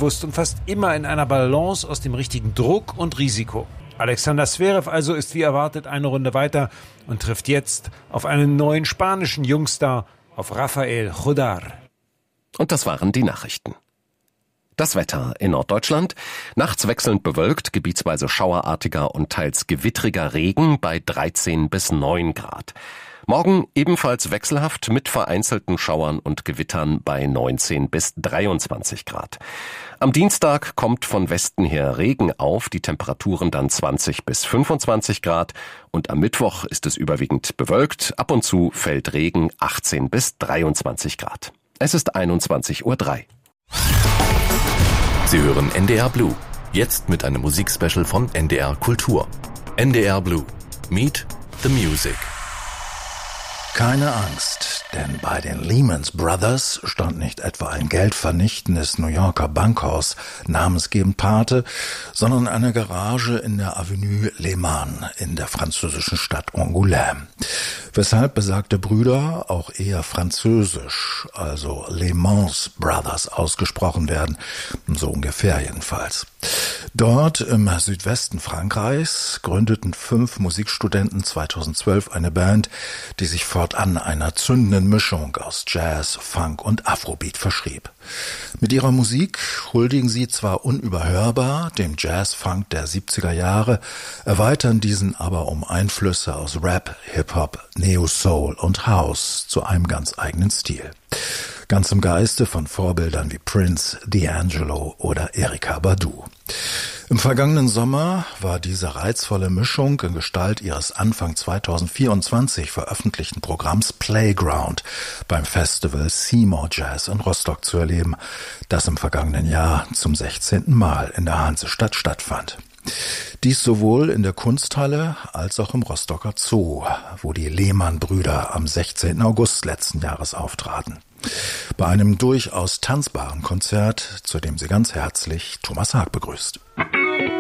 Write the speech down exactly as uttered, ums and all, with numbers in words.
selbstbewusst und fast immer in einer Balance aus dem richtigen Druck und Risiko. Alexander Zverev also ist wie erwartet eine Runde weiter und trifft jetzt auf einen neuen spanischen Jungstar, auf Rafael Jodar. Und das waren die Nachrichten. Das Wetter in Norddeutschland. Nachts wechselnd bewölkt, gebietsweise schauerartiger und teils gewittriger Regen bei dreizehn bis neun Grad. Morgen ebenfalls wechselhaft mit vereinzelten Schauern und Gewittern bei neunzehn bis dreiundzwanzig Grad. Am Dienstag kommt von Westen her Regen auf, die Temperaturen dann zwanzig bis fünfundzwanzig Grad. Und am Mittwoch ist es überwiegend bewölkt, ab und zu fällt Regen, achtzehn bis dreiundzwanzig Grad. Es ist einundzwanzig Uhr drei. Sie hören N D R Blue, jetzt mit einem Musikspecial von N D R Kultur. N D R Blue, Meet the Music. Keine Angst, denn bei den Lehman Brothers stand nicht etwa ein geldvernichtendes New Yorker Bankhaus namensgebend Pate, sondern eine Garage in der Avenue Lehman in der französischen Stadt Angoulême. Weshalb besagte Brüder auch eher französisch, also Lehman Brothers ausgesprochen werden, so ungefähr jedenfalls. Dort im Südwesten Frankreichs gründeten fünf Musikstudenten zweitausendzwölf eine Band, die sich fortan einer zündenden Mischung aus Jazz, Funk und Afrobeat verschrieb. Mit ihrer Musik huldigen sie zwar unüberhörbar dem Jazz-Funk der siebziger Jahre, erweitern diesen aber um Einflüsse aus Rap, Hip-Hop, Neo-Soul und House zu einem ganz eigenen Stil. Ganz im Geiste von Vorbildern wie Prince, D'Angelo oder Erykah Badu. Im vergangenen Sommer war diese reizvolle Mischung in Gestalt ihres Anfang zweitausendvierundzwanzig veröffentlichten Programms Playground beim Festival Seymour Jazz in Rostock zu erleben, das im vergangenen Jahr zum sechzehnten Mal in der Hansestadt stattfand. Dies sowohl in der Kunsthalle als auch im Rostocker Zoo, wo die Lehmann-Brüder am sechzehnten August letzten Jahres auftraten. Bei einem durchaus tanzbaren Konzert, zu dem sie ganz herzlich Thomas Haag begrüßt.